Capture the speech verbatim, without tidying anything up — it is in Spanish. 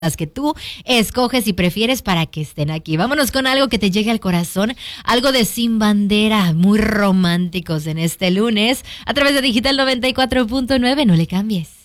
las que tú escoges y prefieres para que estén aquí. Vámonos con algo que te llegue al corazón, algo de Sin Bandera, muy románticos en este lunes, a través de Digital noventa y cuatro punto nueve. No le cambies.